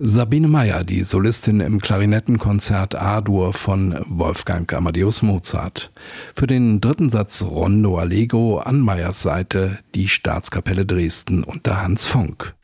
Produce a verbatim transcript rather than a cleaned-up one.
Sabine Meyer, die Solistin im Klarinettenkonzert A-Dur von Wolfgang Amadeus Mozart. Für den dritten Satz Rondo Allegro an Meyers Seite die Staatskapelle Dresden unter Hans Fonck.